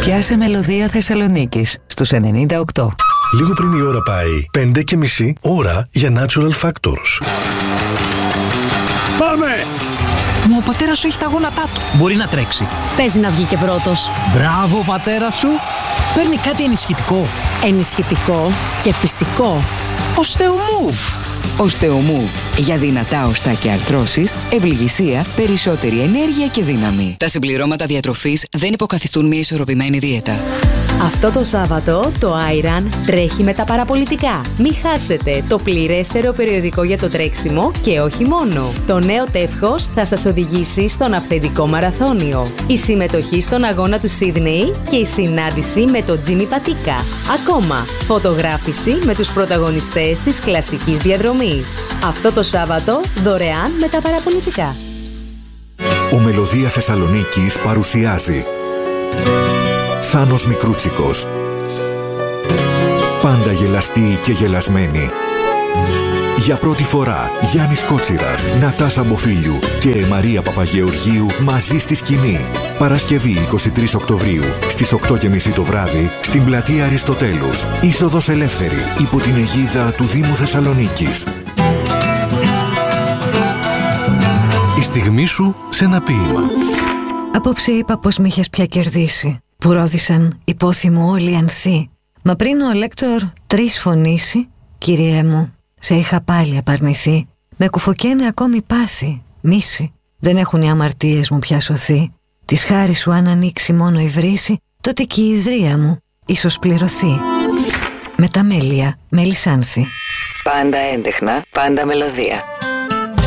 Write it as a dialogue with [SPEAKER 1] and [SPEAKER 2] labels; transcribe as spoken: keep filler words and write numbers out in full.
[SPEAKER 1] Πιάσε Μελωδία Θεσσαλονίκης στους ενενήντα οκτώ.
[SPEAKER 2] Λίγο πριν η ώρα πάει πέντε και μισή ώρα για Natural Factors.
[SPEAKER 3] Πάμε!
[SPEAKER 4] Μα ο πατέρας σου έχει τα γόνατά του. Μπορεί να τρέξει.
[SPEAKER 5] Παίζει να βγει και πρώτος.
[SPEAKER 4] Μπράβο, πατέρα σου. Παίρνει κάτι ενισχυτικό.
[SPEAKER 5] Ενισχυτικό και φυσικό.
[SPEAKER 4] Οστεομούβ.
[SPEAKER 6] Οστεομούβ. Για δυνατά οστά και αρθρώσεις, ευληγησία, περισσότερη ενέργεια και δύναμη. Τα συμπληρώματα διατροφής δεν υποκαθιστούν μια ισορροπημένη δίαιτα.
[SPEAKER 7] Αυτό το Σάββατο το Iron τρέχει με τα παραπολιτικά. Μην χάσετε το πληρέστερο περιοδικό για το τρέξιμο και όχι μόνο. Το νέο τεύχος θα σας οδηγήσει στον αυθεντικό μαραθώνιο. Η συμμετοχή στον αγώνα του Σίδνεϊ και η συνάντηση με τον Τζίμι Πατίκα. Ακόμα, φωτογράφηση με τους πρωταγωνιστές της κλασικής διαδρομής. Αυτό το Σάββατο δωρεάν με τα παραπολιτικά.
[SPEAKER 8] Ο Μελωδία Θεσσαλονίκης παρουσιάζει Θάνος Μικρούτσικος. Πάντα γελαστή και γελασμένη. Για πρώτη φορά Γιάννης Κότσιρας, Νατάσα Μποφίλιου και Μαρία Παπαγεωργίου μαζί στη σκηνή. Παρασκευή εικοστή τρίτη Οκτωβρίου στις οκτώ και μισή το βράδυ στην πλατεία Αριστοτέλους. Είσοδος ελεύθερη υπό την αιγίδα του Δήμου Θεσσαλονίκης.
[SPEAKER 2] Η στιγμή σου σε ένα ποίημα.
[SPEAKER 9] Απόψε είπα πως μ' είχες πια κερδίσει, που ρώδισαν υπόθυμου όλοι ανθοί. Μα πριν ο Λέκτορ τρεις φωνήσει, Κυριέ μου, σε είχα πάλι απαρνηθεί. Με κουφοκαίνε ακόμη πάθη, μίση. Δεν έχουν οι αμαρτίες μου πια σωθεί. Της χάρη σου αν ανοίξει μόνο η βρύση, τότε και η ιδρία μου ίσως πληρωθεί. Με τα μέλια, Μελισσάνθη.
[SPEAKER 1] Πάντα έντεχνα, πάντα μελωδία.